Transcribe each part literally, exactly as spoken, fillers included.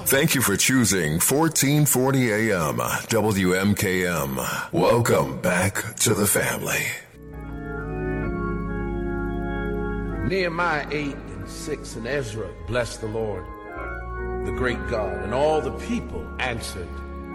Thank you for choosing fourteen forty A M W M K M. Welcome back to the family. Nehemiah eight and six and Ezra blessed the Lord, the great God, and all the people answered,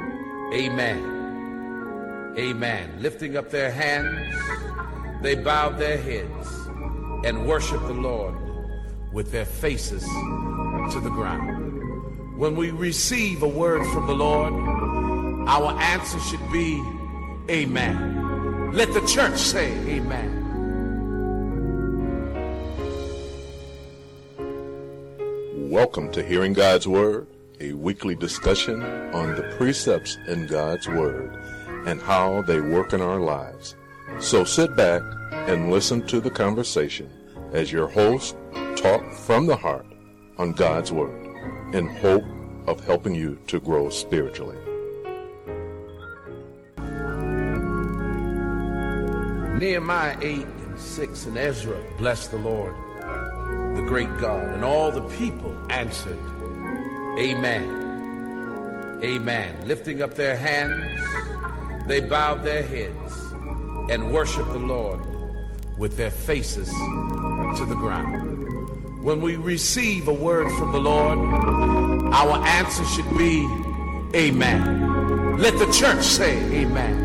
Amen. Amen. Lifting up their hands, they bowed their heads and worshiped the Lord with their faces to the ground. When we receive a word from the Lord, our answer should be Amen. Let the church say Amen. Welcome to Hearing God's Word, a weekly discussion on the precepts in God's Word and how they work in our lives. So sit back and listen to the conversation as your host talk from the heart on God's Word in hope of helping you to grow spiritually. Nehemiah eight and six and Ezra blessed the Lord, the great God, and all the people answered, Amen. Amen. Lifting up their hands, they bowed their heads and worshiped the Lord with their faces to the ground. When we receive a word from the Lord, our answer should be Amen. Let the church say Amen.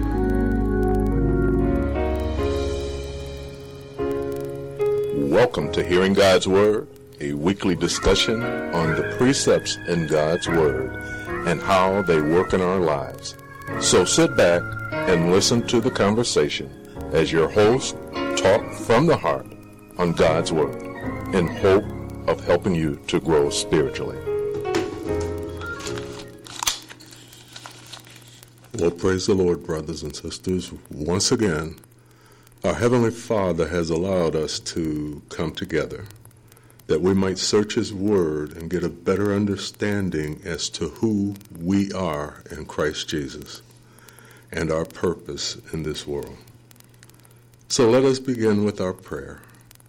Welcome to Hearing God's Word, a weekly discussion on the precepts in God's Word and how they work in our lives. So sit back and listen to the conversation as your host talk from the heart on God's Word in hope of helping you to grow spiritually. Well, praise the Lord, brothers and sisters. Once again, our Heavenly Father has allowed us to come together that we might search His Word and get a better understanding as to who we are in Christ Jesus and our purpose in this world. So let us begin with our prayer.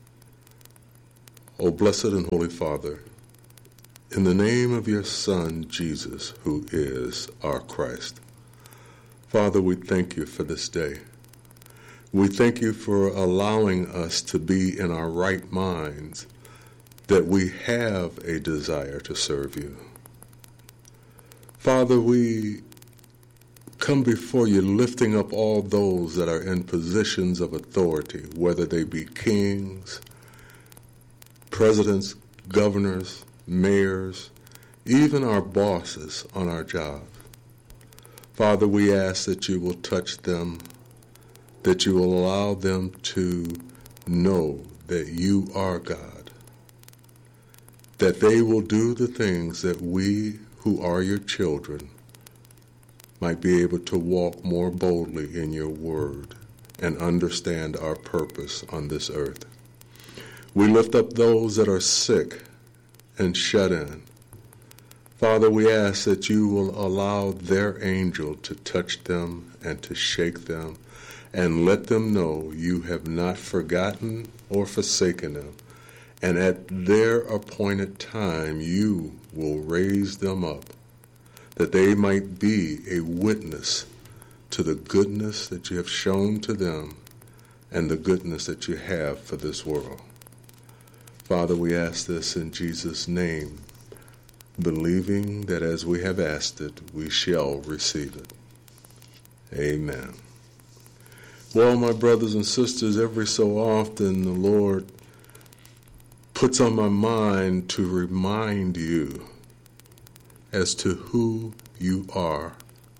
O blessed and holy Father, in the name of your Son, Jesus, who is our Christ, Father, we thank you for this day. We thank you for allowing us to be in our right minds, that we have a desire to serve you. Father, we come before you lifting up all those that are in positions of authority, whether they be kings, presidents, governors, mayors, even our bosses on our job. Father, we ask that you will touch them, that you will allow them to know that you are God, that they will do the things that we who are your children might be able to walk more boldly in your word and understand our purpose on this earth. We lift up those that are sick and shut in. Father, we ask that you will allow their angel to touch them and to shake them and let them know you have not forgotten or forsaken them. And at their appointed time, you will raise them up, that they might be a witness to the goodness that you have shown to them and the goodness that you have for this world. Father, we ask this in Jesus' name, believing that as we have asked it, we shall receive it. Amen. Well, my brothers and sisters, every so often the Lord puts on my mind to remind you as to who you are,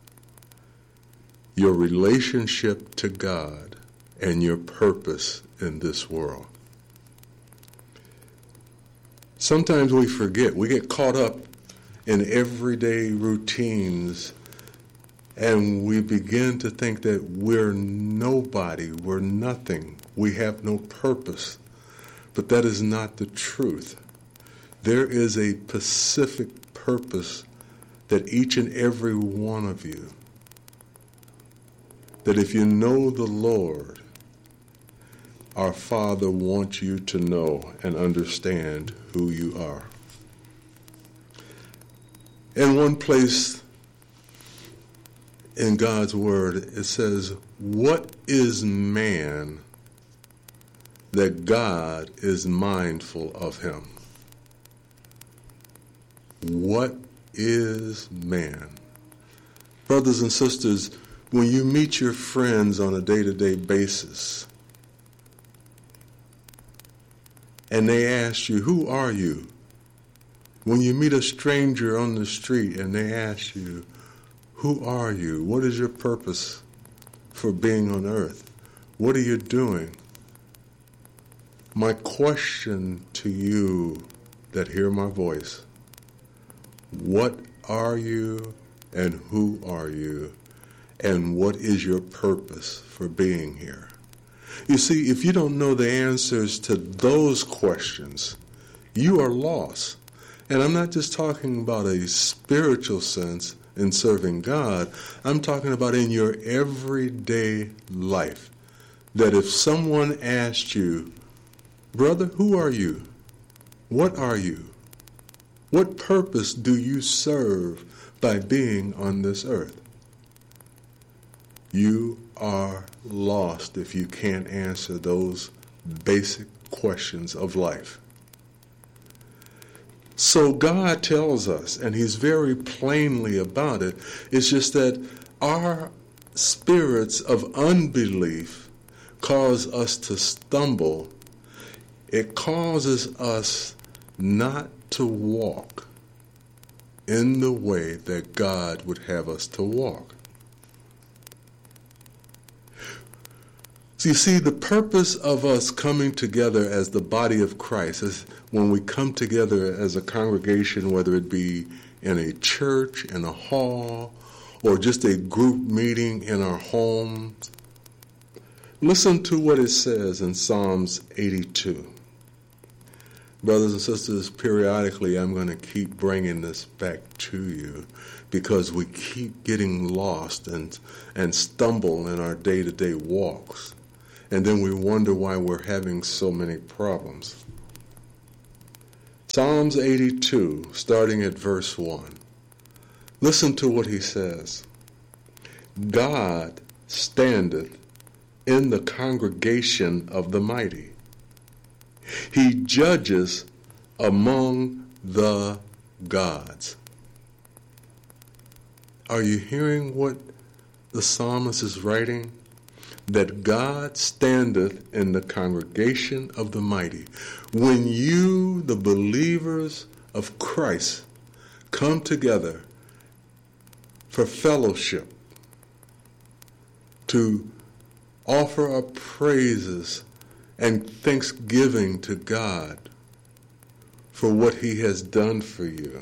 your relationship to God, and your purpose in this world. Sometimes we forget. We get caught up in everyday routines, and we begin to think that we're nobody, we're nothing, we have no purpose. But that is not the truth. There is a specific purpose that each and every one of you, that if you know the Lord, our Father wants you to know and understand who you are. In one place in God's word, it says, "What is man that God is mindful of him?" What is man? Brothers and sisters, when you meet your friends on a day-to-day basis, and they ask you, "Who are you?" When you meet a stranger on the street and they ask you, "Who are you? What is your purpose for being on earth? What are you doing?" My question to you that hear my voice, what are you and who are you and what is your purpose for being here? You see, if you don't know the answers to those questions, you are lost. And I'm not just talking about a spiritual sense in serving God. I'm talking about in your everyday life. That if someone asked you, "Brother, who are you? What are you? What purpose do you serve by being on this earth?" You are lost if you can't answer those basic questions of life. So God tells us, and he's very plainly about it, it's just that our spirits of unbelief cause us to stumble. It causes us not to walk in the way that God would have us to walk. So you see, the purpose of us coming together as the body of Christ is when we come together as a congregation, whether it be in a church, in a hall, or just a group meeting in our homes. Listen to what it says in Psalms eighty-two. Brothers and sisters, periodically I'm going to keep bringing this back to you because we keep getting lost and, and stumble in our day-to-day walks. And then we wonder why we're having so many problems. Psalms eighty-two, starting at verse one. Listen to what he says. "God standeth in the congregation of the mighty. He judges among the gods." Are you hearing what the psalmist is writing? That God standeth in the congregation of the mighty. When you, the believers of Christ, come together for fellowship, to offer up praises and thanksgiving to God for what he has done for you.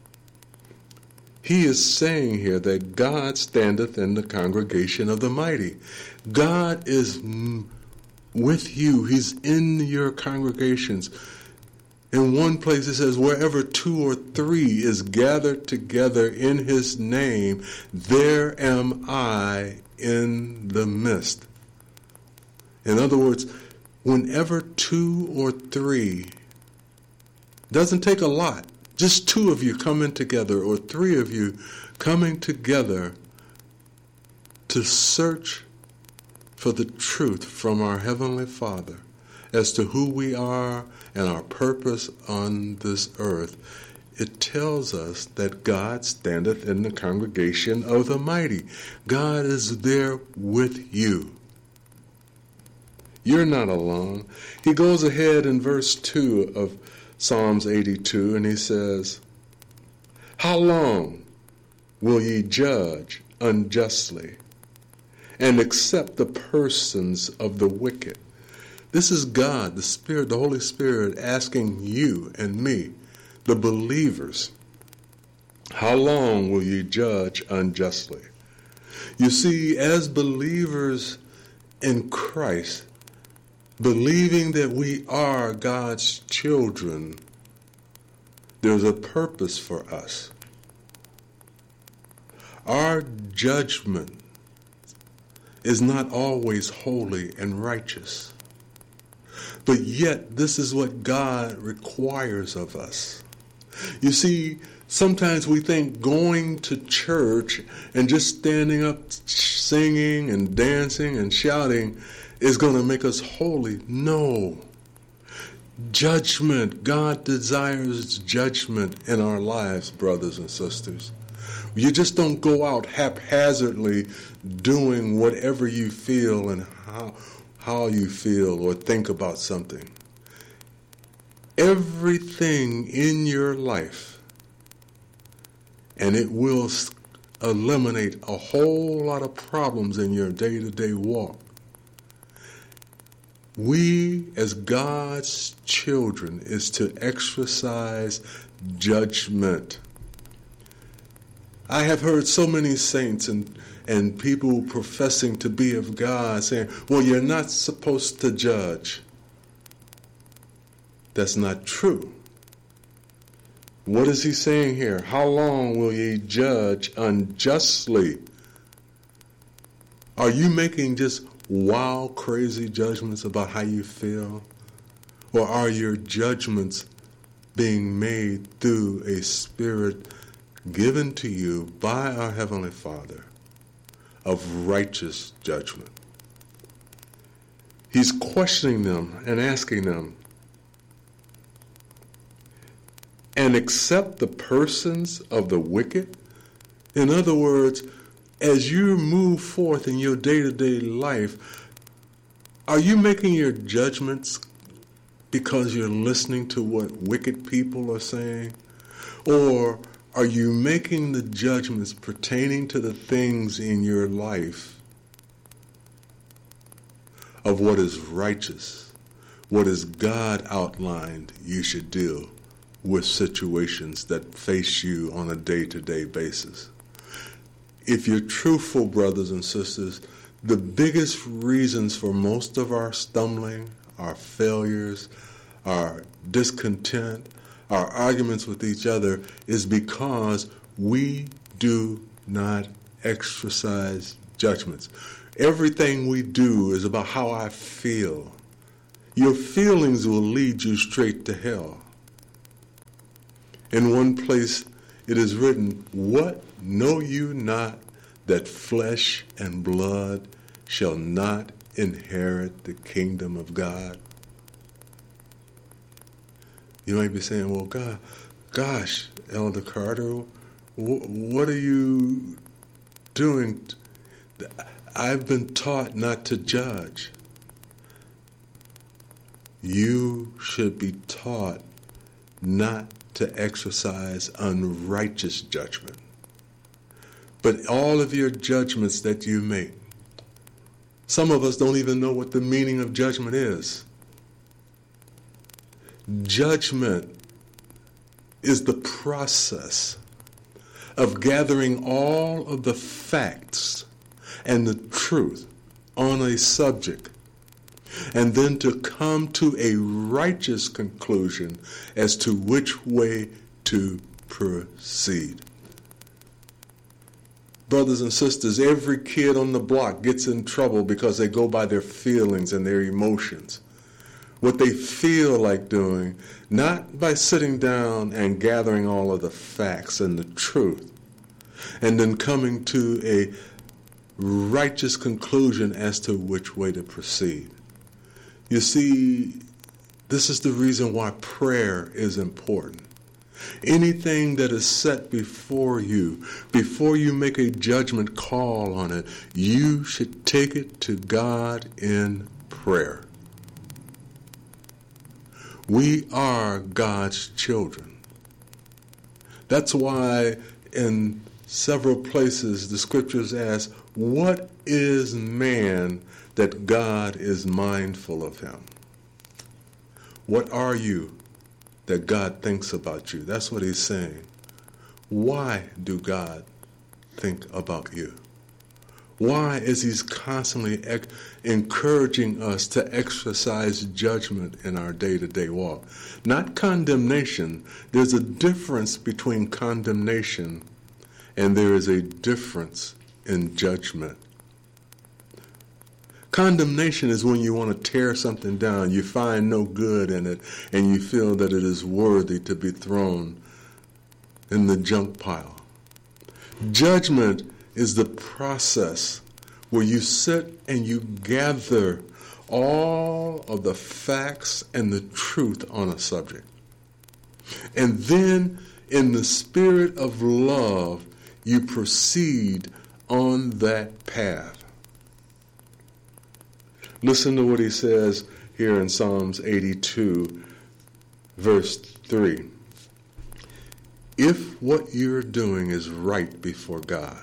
He is saying here that God standeth in the congregation of the mighty. God is with you. He's in your congregations. In one place it says, "Wherever two or three is gathered together in his name, there am I in the midst." In other words, whenever two or three, doesn't take a lot, just two of you coming together or three of you coming together to search for the truth from our Heavenly Father as to who we are and our purpose on this earth, it tells us that God standeth in the congregation of the mighty. God is there with you. You're not alone. He goes ahead in verse two of Psalms eighty-two, and he says, "How long will ye judge unjustly and accept the persons of the wicked?" This is God, the Spirit, the Holy Spirit, asking you and me, the believers, how long will ye judge unjustly? You see, as believers in Christ, believing that we are God's children, there's a purpose for us. Our judgment is not always holy and righteous, but yet this is what God requires of us. You see, Sometimes we think going to church and just standing up singing and dancing and shouting is going to make us holy. No. Judgment. God desires judgment in our lives, brothers and sisters. You just don't go out haphazardly doing whatever you feel and how, how you feel or think about something. Everything in your life, and it will eliminate a whole lot of problems in your day-to-day walk. We, as God's children, is to exercise judgment. I have heard so many saints and, and people professing to be of God saying, well, you're not supposed to judge. That's not true. What is he saying here? How long will ye judge unjustly? Are you making just wild, crazy judgments about how you feel? Or are your judgments being made through a spirit given to you by our Heavenly Father of righteous judgment? He's questioning them and asking them, and accept the persons of the wicked? In other words, as you move forth in your day-to-day life, are you making your judgments because you're listening to what wicked people are saying? Or are you making the judgments pertaining to the things in your life of what is righteous, what is God outlined you should do with situations that face you on a day-to-day basis? If you're truthful, brothers and sisters, the biggest reasons for most of our stumbling, our failures, our discontent, our arguments with each other is because we do not exercise judgments. Everything we do is about how I feel. Your feelings will lead you straight to hell. In one place it is written, what know you not that flesh and blood shall not inherit the kingdom of God? You might be saying, well, God, gosh, Elder Carter, wh- what are you doing? I've been taught not to judge. You should be taught not to exercise unrighteous judgment. But all of your judgments that you make, some of us don't even know what the meaning of judgment is. Judgment is the process of gathering all of the facts and the truth on a subject, and then to come to a righteous conclusion as to which way to proceed. Brothers and sisters, every kid on the block gets in trouble because they go by their feelings and their emotions. What they feel like doing, not by sitting down and gathering all of the facts and the truth, and then coming to a righteous conclusion as to which way to proceed. You see, this is the reason why prayer is important. Anything that is set before you, before you make a judgment call on it, you should take it to God in prayer. We are God's children. That's why in several places the scriptures ask, what is man that God is mindful of him? What are you that God thinks about you? That's what he's saying. Why do God think about you? Why is he constantly ec- encouraging us to exercise judgment in our day-to-day walk? Not condemnation. There's a difference between condemnation and there is a difference in judgment. Condemnation is when you want to tear something down. You find no good in it and you feel that it is worthy to be thrown in the junk pile. Judgment is the process where you sit and you gather all of the facts and the truth on a subject. And then in the spirit of love, you proceed on that path. Listen to what he says here in Psalms eighty-two, verse three. If what you're doing is right before God,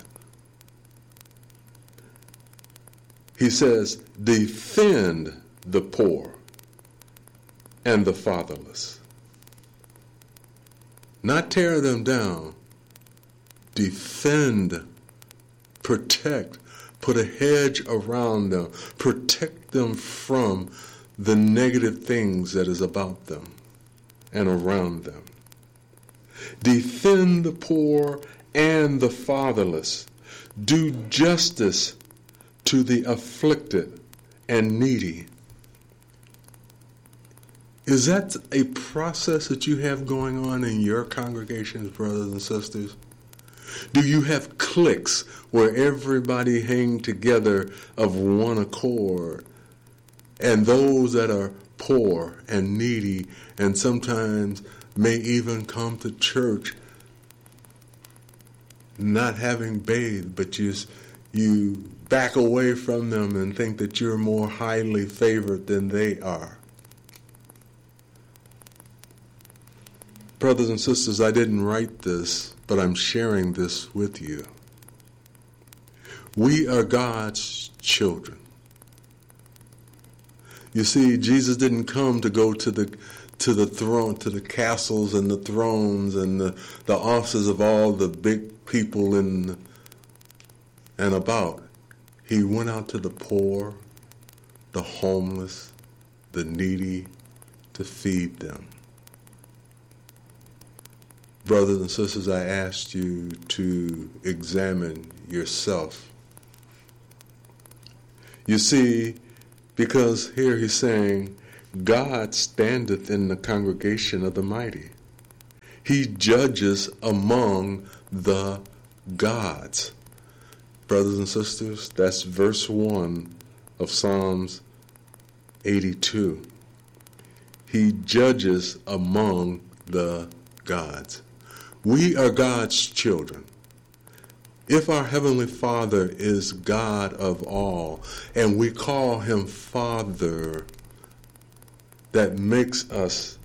he says, defend the poor and the fatherless. Not tear them down. Defend, protect, put a hedge around them. Protect them from the negative things that is about them and around them. Defend the poor and the fatherless. Do justice to the afflicted and needy. Is that a process that you have going on in your congregations, brothers and sisters? Do you have cliques where everybody hang together of one accord, and those that are poor and needy and sometimes may even come to church not having bathed, but you, you back away from them and think that you're more highly favored than they are? Brothers and sisters, I didn't write this, but I'm sharing this with you. We are God's children. You see, Jesus didn't come to go to the to the throne, to the castles and the thrones and the, the offices of all the big people in and about. He went out to the poor, the homeless, the needy, to feed them. Brothers and sisters, I asked you to examine yourself. You see, because here he's saying, God standeth in the congregation of the mighty. He judges among the gods. Brothers and sisters, that's verse one of Psalms eighty-two. He judges among the gods. We are God's children. If our Heavenly Father is God of all, and we call him Father, that makes us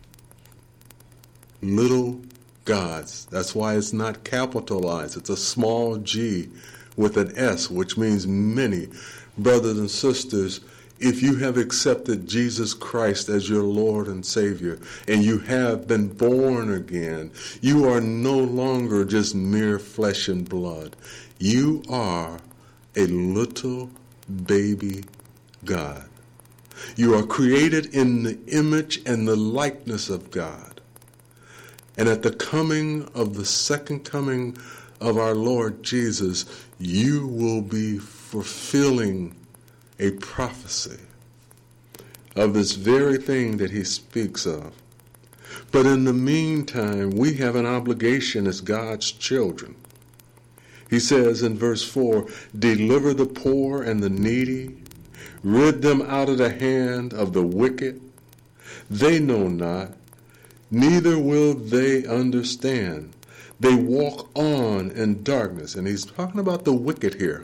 little gods. That's why it's not capitalized. It's a small g with an S, which means many. Brothers and sisters, if you have accepted Jesus Christ as your Lord and Savior, and you have been born again, you are no longer just mere flesh and blood. You are a little baby God. You are created in the image and the likeness of God. And at the coming of the second coming of our Lord Jesus, you will be fulfilling a prophecy of this very thing that he speaks of. But in the meantime, we have an obligation as God's children. He says in verse four, deliver the poor and the needy, rid them out of the hand of the wicked. They know not, neither will they understand. They walk on in darkness. And he's talking about the wicked here.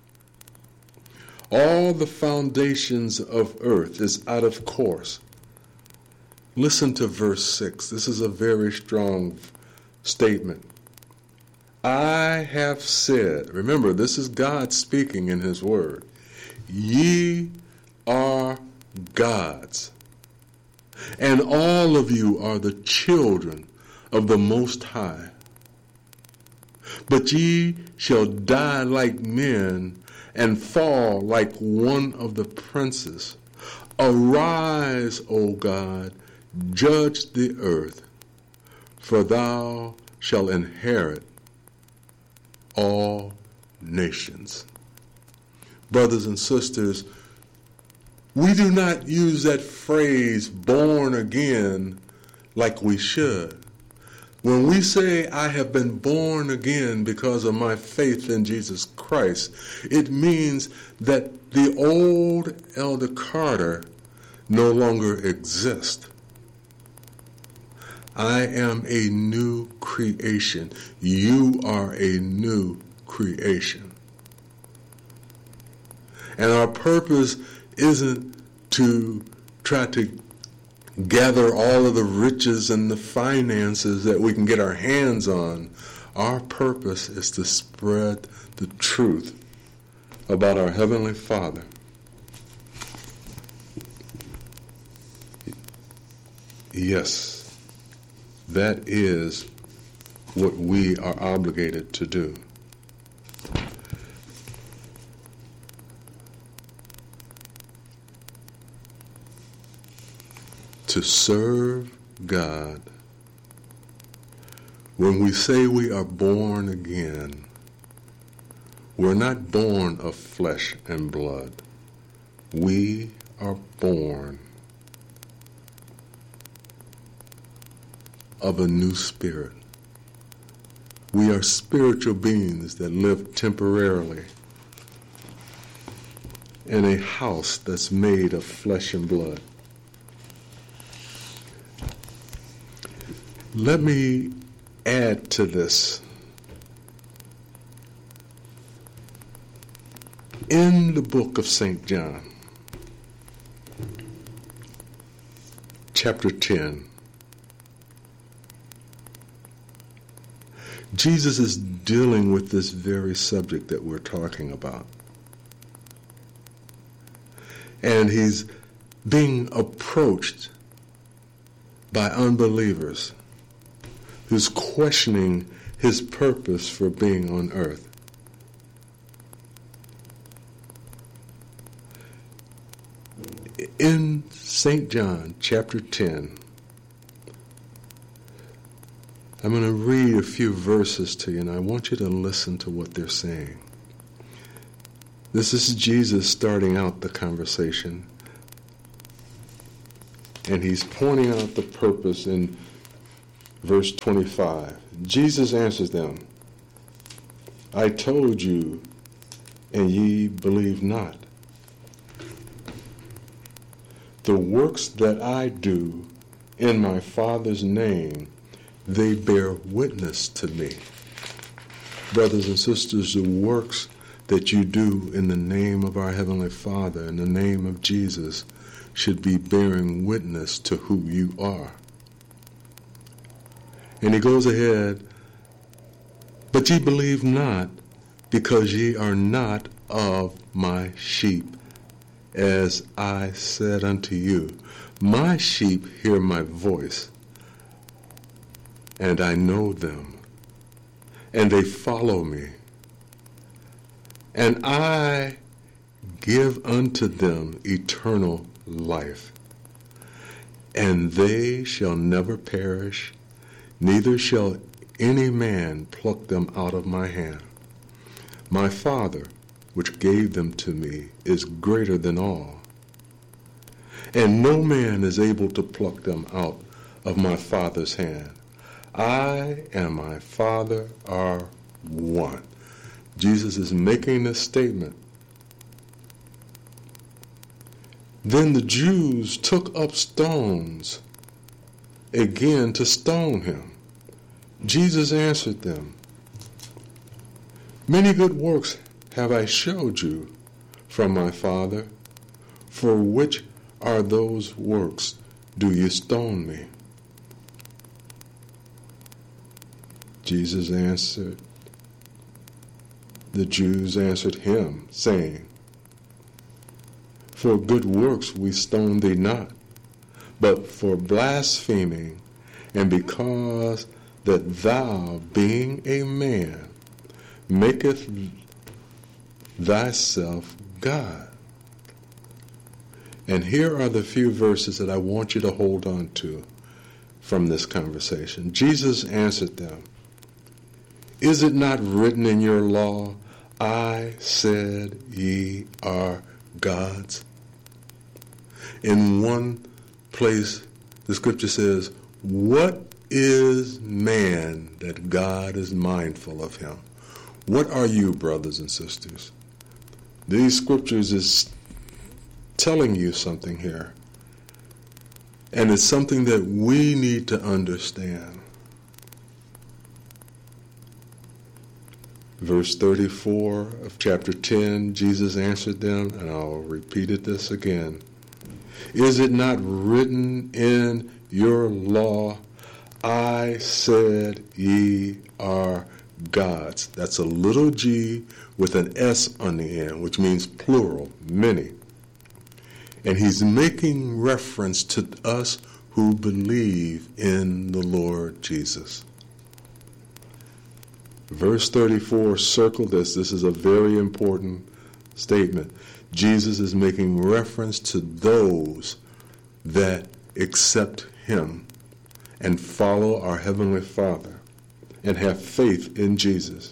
All the foundations of earth is out of course. Listen to verse six. This is a very strong statement. I have said, remember, this is God speaking in his word, ye are gods, and all of you are the children of the Most High. But ye shall die like men and fall like one of the princes. Arise, O God, judge the earth, for thou shalt inherit all nations. Brothers and sisters, we do not use that phrase born again like we should. When we say, I have been born again because of my faith in Jesus Christ, it means that the old Elder Carter no longer exists. I am a new creation. You are a new creation. And our purpose isn't to try to gather all of the riches and the finances that we can get our hands on. Our purpose is to spread the truth about our Heavenly Father. Yes, that is what we are obligated to do. To serve God. When we say we are born again, we're not born of flesh and blood. We are born of a new spirit. We are spiritual beings that live temporarily in a house that's made of flesh and blood. Let me add to this. In the book of Saint John, chapter ten, Jesus is dealing with this very subject that we're talking about. And he's being approached by unbelievers who's questioning his purpose for being on earth. In Saint John chapter ten, I'm going to read a few verses to you, and I want you to listen to what they're saying. This is Jesus starting out the conversation, and he's pointing out the purpose in verse twenty-five. Jesus answers them, I told you, and ye believe not. The works that I do in my Father's name, they bear witness to me. Brothers and sisters, the works that you do in the name of our Heavenly Father, in the name of Jesus, should be bearing witness to who you are. And he goes ahead, but ye believe not, because ye are not of my sheep, as I said unto you. My sheep hear my voice, and I know them, and they follow me. And I give unto them eternal life, and they shall never perish, neither shall any man pluck them out of my hand. My Father, which gave them to me, is greater than all, and no man is able to pluck them out of my Father's hand. I and my Father are one. Jesus is making this statement. Then the Jews took up stones again to stone him. Jesus answered them, many good works have I showed you from my Father. For which are those works do you stone me? Jesus answered, the Jews answered him, saying, for good works we stone thee not, but for blaspheming, and because that thou, being a man, maketh thyself God. And here are the few verses that I want you to hold on to from this conversation. Jesus answered them, is it not written in your law, I said ye are gods? In one place, the scripture says, what is man that God is mindful of him? What are you, brothers and sisters? These scriptures is telling you something here. And it's something that we need to understand. Verse thirty-four of chapter ten, Jesus answered them, and I'll repeat it this again. Is it not written in your law, I said ye are gods? That's a little g with an S on the end, which means plural, many. And he's making reference to us who believe in the Lord Jesus. Verse thirty-four, circle this. This is a very important statement. Jesus is making reference to those that accept him and follow our Heavenly Father and have faith in Jesus.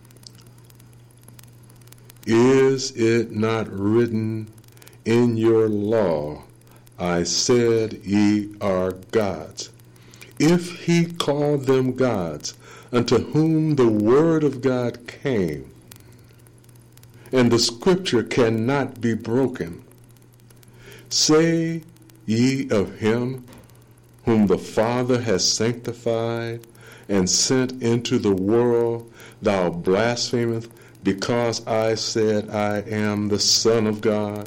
Is it not written in your law, I said ye are gods? If he called them gods, unto whom the word of God came, and the scripture cannot be broken, say ye of him whom the Father has sanctified and sent into the world, thou blasphemest, because I said I am the Son of God?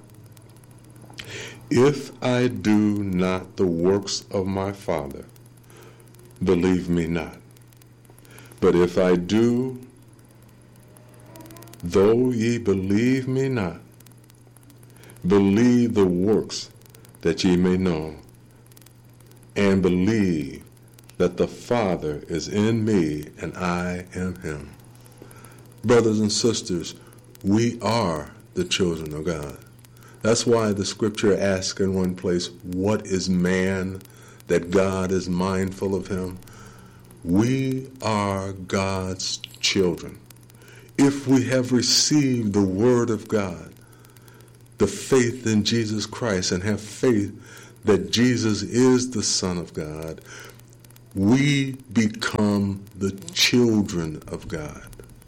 If I do not the works of my Father, believe me not. But if I do, though ye believe me not, believe the works that ye may know, and believe that the Father is in me and I am him. Brothers and sisters, we are the children of God. That's why the scripture asks in one place, what is man that God is mindful of him? We are God's children. If we have received the word of God, the faith in Jesus Christ, and have faith that Jesus is the Son of God, we become the children of God.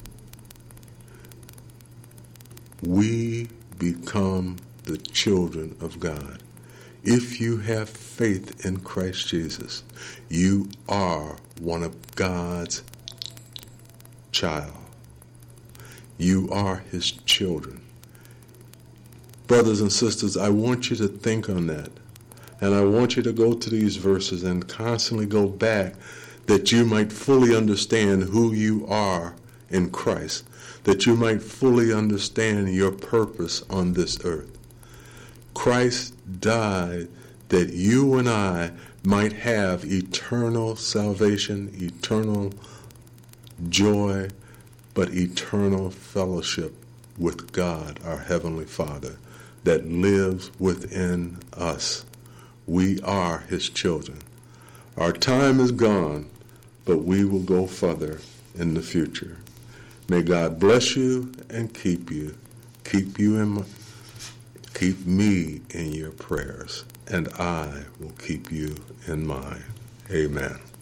We become the children of God. If you have faith in Christ Jesus, you are one of God's child. You are his children. Brothers and sisters, I want you to think on that. And I want you to go to these verses and constantly go back that you might fully understand who you are in Christ, that you might fully understand your purpose on this earth. Christ died that you and I might have eternal salvation, eternal joy, but eternal fellowship with God, our Heavenly Father, that lives within us. We are his children. Our time is gone, but we will go further in the future. May God bless you and keep you. Keep you in my, keep me in your prayers, and I will keep you in mine. Amen.